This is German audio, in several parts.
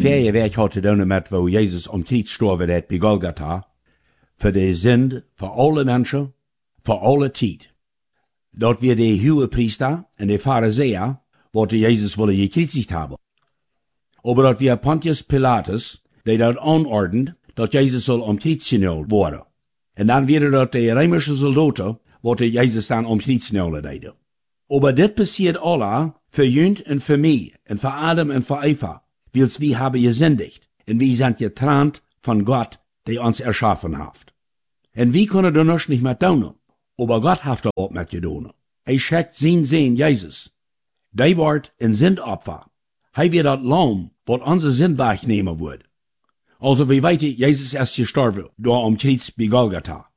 tweede werk had te doen met wo Jezus om tijd gestorven heeft bij Golgotha, voor de zind, voor alle mensen, voor alle tijd. Dat wir de hohe Priester en de Pharisäer, wat Jezus willen gekreuzigt hebben. Aber dat wir Pontius Pilatus, die dat anordent, dat Jezus soll om tijd genomen worden. En dan weer dat de Römische Soldaten, wat Jezus dan om tijd genomen deden. Aber dit passiert alle, für Jünd en für mich, en für Adam en für Eva, wils wir haben gesündigt, en wir sind getrennt von Gott, der uns erschaffen hat. En wir können das nicht mehr tun, aber Gott hat das auch mit getan. Schickt sein Sohn Jesus. Der wird ein Sündopfer. Wird das Lamm, was unsere Sünd wegnehmen wird. Also wie weit Jesus ist gestorben, da am Kreuz bei Golgatha.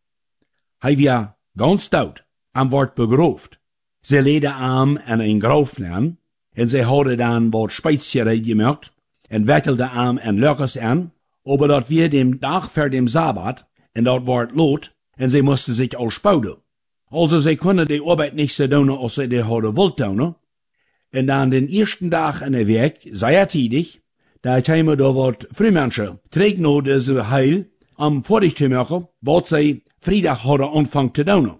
Wir ganz tot, am Wort begraft. Sie leden am en een Graf nemen, en sie hadden dan wat spijsgereed gemaakt, en wettelden am en lukkers aan, aber dat wir dem Tag für dem Sabbat, en dat wordt lot, en sie mussten sich ausspauden. Also sie können die Arbeit nicht so tun, als sie die hadden wollt tun, en dan den ersten Tag in der Werk, sehr tätig, da kämen da wat Frühmenschen, trägt noch diese Heil, am fertig zu machen, was sie Freitag hadden anfangen zu tun.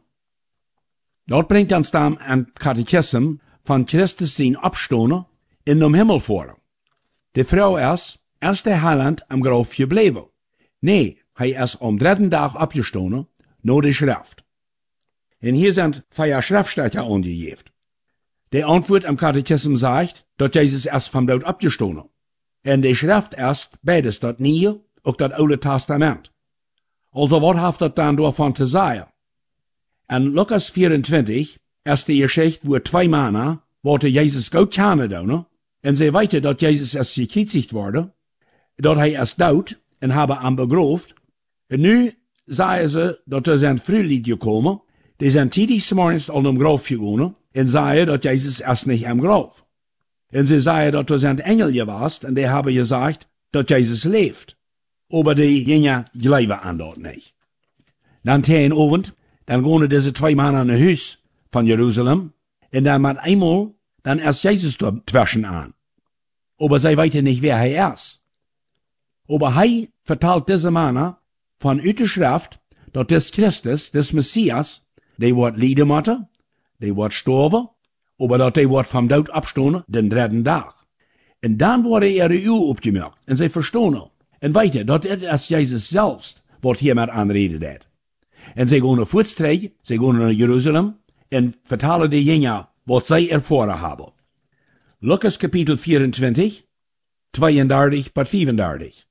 Dat bringt uns dann ein Katechismus von Christus sein Abstoßen in dem Himmel vor. Die Frau ist der Heiland am Grab gebleven. Nee, ist am dritten Tag abgestoßen, nur die Schrift. Und hier sind 4 Schriftstücke angegeben. Die Antwort am Katechismus sagt, dass Jesus erst vom Tod abgestoßen. Und die Schrift ist beides das Neue und das Alte Testament. Also was hat das dann davon zu sagen? In Lukas 24 ist die Geschichte, wo 2 Männer, wo Jesus gut kennen, und sie weten, dass Jesus erst gekreuzigt wurde, dass erst tot und habe am begraft. Und nu sagen sie, dass sind Frühlied gekommen, die sind tätig morgens an dem Grab gegangen, und sagen, dass Jesus erst nicht am Grab. Und sie sagen, dass sind Engel gewesen, und die haben gesagt, dass Jesus lebt. Aber die gingen glauben an dort nicht. Dann tegen Abend, dann gehen diese 2 Männer in ein Haus von Jerusalem, und dann mit einmal, dann erst Jesus dort zwischen an. Aber sie weten nicht, wer er ist. Aber vertelt diese Männer von der Schrift, dass des Christus, des Messias, der wird leiden müssen, der wird sterben, aber dass der wird vom Tod abstehen, den 3. Tag. Und dann wurde ihre Augen aufgemerkt, und sie verstehen, und weten, dass es Jesus selbst, was hier mit anredet hat. En zij gaan voortstrijden, zij gaan naar Jeruzalem en vertellen de Jünger, wat zij ervaren hebben. Lukas kapitel 24, 32 bis 35.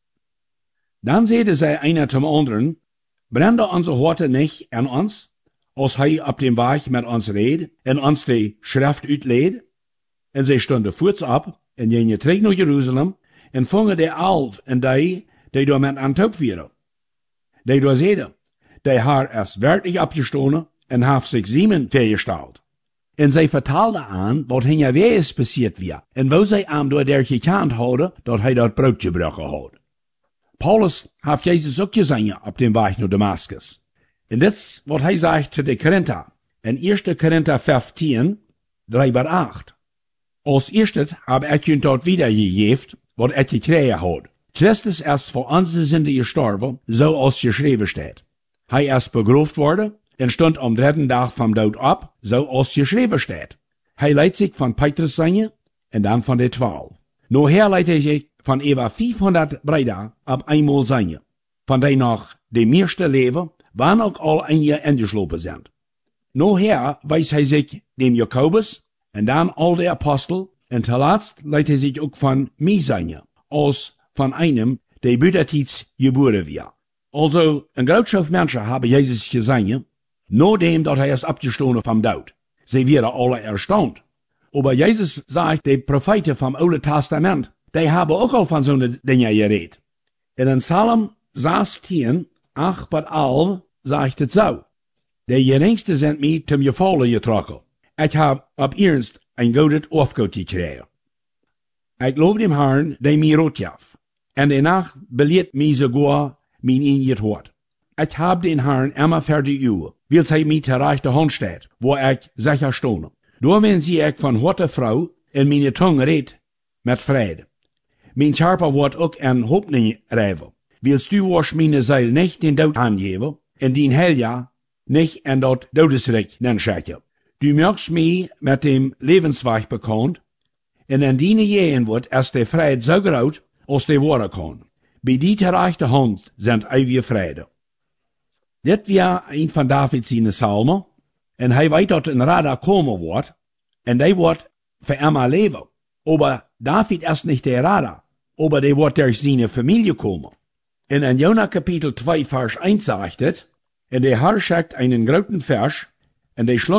Dan zeiden zij einer zum anderen, brände onze Horte nicht an uns, als hij op dem Weg mit uns reed en ons de Schrift uitleed? En zij stonden voorts op en gingen terug naar Jeruzalem en vangen de 11 en die door met aan top vieren. Die door zeiden, der Herr ist wirklich abgestoßen und hat sich 7 vergestellt. Und sie vertelde an, was hinter wer es passiert wir, und wo sie am door der gekannt hadden, dat hij dat brood gebrochen had. Paulus hat Jesus ook gezien op dem Weg naar Damaskus. Und das, was hij sagt zu den Korinther, in 1. Korinther 15, 3 bis 8. Als erstes habe ich ihn dort wiedergegeben, was ich gekregen had. Christus ist für unsere Sünde gestorben, so als geschrieben steht. Hij ist begraft worden en stond am 3. Tag vom Tod op, so als geschrieben steht. Hij leidt sich von Petrus seine en dan von de 12. Nachher leidt hij sich von etwa 500 Brüder ab einmal seine, von denen noch die meiste leven, wann auch all einige eingeschlopen sind. Nachher weist hij sich dem Jakobus en dan all de Apostel en zuletzt leidt hij sich auch von mir seine, als von einem, der butertits geboren wird. Also, een grootschap Menschen haben Jesus gesehen, nachdem dat hij is abgestoßen vom Tod. Sie werden alle erstaunt. Aber Jesus sagt, die Propheten vom Alten Testament, die haben auch al von so Dingen geredet. In Psalm 16, 8 bis 11, sagt es so. De geringste sind mir zum Gefalle getrokken. Ich hab ab ernst ein gutes Aufgut gekregen. Ich lobe dem Herrn, der mir rot gaf. En danach beleert mir sogar mein inget hart. Ich hab den Herrn immer für die Uhr, weil sie mir zur rechten Hand steht, wo ich sicher stehe. Nur wenn sie ich von harter Frau in meine Tongue red, mit Friede. Mijn Harper wordt ook een hoopning rijven. Willst du wasch meine Seil nicht den Dood aangeven, en dien Helja nicht en dat Dodesrecht nenschatten. Du merkst mij met dem Lebensweg bekannt, en in diene jehen wordt als de vrijheid zo groot als de worden kan. Bij die ter rechte hand sind eeuwige vrede. Dit was een van Davids zijn psalmen, en hij weet dat een Radar komen wordt, en die wordt voor immer leven. Aber David ist nicht der Radar, aber der wird durch seine Familie kommen. In Jona Kapitel 2 Vers 1 sagt es, und der Herr schickt einen großen Vers, und der